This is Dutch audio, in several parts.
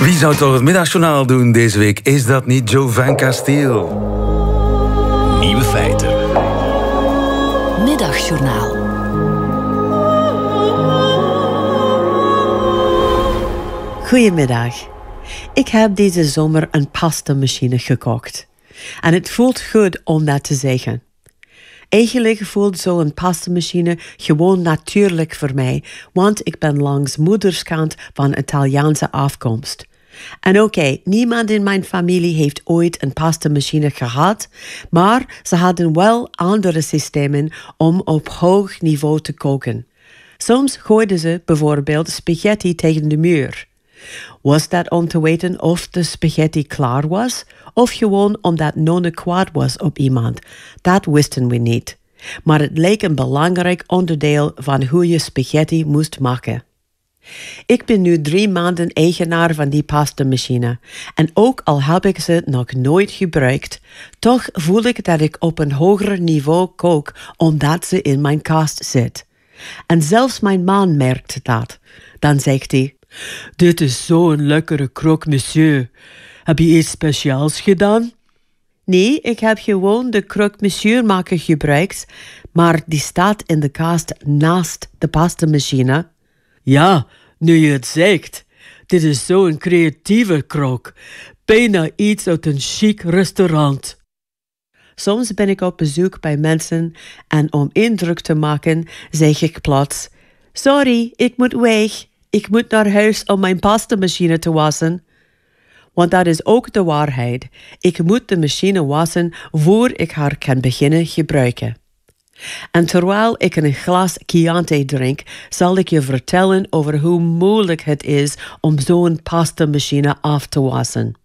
Wie zou toch het middagjournaal doen deze week? Is dat niet Jovan Castiel? Nieuwe feiten. Middagjournaal. Goedemiddag. Ik heb deze zomer een pastamachine gekocht. En het voelt goed om dat te zeggen. Eigenlijk voelt zo'n pastamachine gewoon natuurlijk voor mij, want ik ben langs moederskant van Italiaanse afkomst. En oké, niemand in mijn familie heeft ooit een pastamachine gehad, maar ze hadden wel andere systemen om op hoog niveau te koken. Soms gooiden ze bijvoorbeeld spaghetti tegen de muur. Was dat om te weten of de spaghetti klaar was, of gewoon omdat nonne kwaad was op iemand? Dat wisten we niet. Maar het leek een belangrijk onderdeel van hoe je spaghetti moest maken. Ik ben nu 3 maanden eigenaar van die pastamachine. En ook al heb ik ze nog nooit gebruikt, toch voel ik dat ik op een hoger niveau kook omdat ze in mijn kast zit. En zelfs mijn man merkt dat. Dan zegt hij: "Dit is zo'n lekkere croque monsieur. Heb je iets speciaals gedaan?" Nee, ik heb gewoon de croque monsieur maker gebruikt, maar die staat in de kast naast de pastamachine. Ja, nu je het zegt. Dit is zo'n creatieve croque. Bijna iets uit een chic restaurant. Soms ben ik op bezoek bij mensen en om indruk te maken zeg ik plots: "Sorry, ik moet weg. Ik moet naar huis om mijn pastamachine te wassen." Want dat is ook de waarheid. Ik moet de machine wassen voor ik haar kan beginnen gebruiken. En terwijl ik een glas Chianti drink, zal ik je vertellen over hoe moeilijk het is om zo'n pastamachine af te wassen.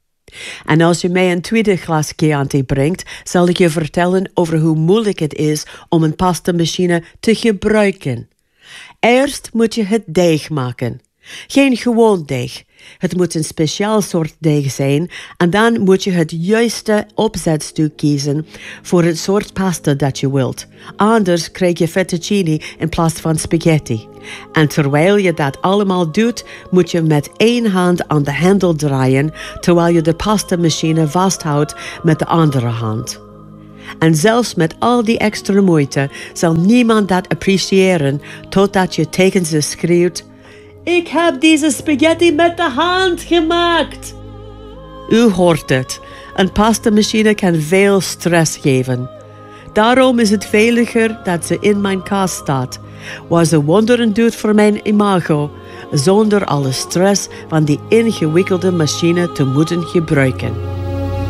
En als je mij een tweede glas Chianti brengt, zal ik je vertellen over hoe moeilijk het is om een pastamachine te gebruiken. Eerst moet je het deeg maken. Geen gewoon deeg. Het moet een speciaal soort deeg zijn en dan moet je het juiste opzetstuk kiezen voor het soort pasta dat je wilt. Anders krijg je fettuccine in plaats van spaghetti. En terwijl je dat allemaal doet, moet je met 1 hand aan de hendel draaien terwijl je de pastamachine vasthoudt met de andere hand. En zelfs met al die extra moeite zal niemand dat appreciëren totdat je tegen ze schreeuwt: "Ik heb deze spaghetti met de hand gemaakt." U hoort het. Een pastamachine kan veel stress geven. Daarom is het veiliger dat ze in mijn kast staat, waar ze wonderen doet voor mijn imago, zonder alle stress van die ingewikkelde machine te moeten gebruiken.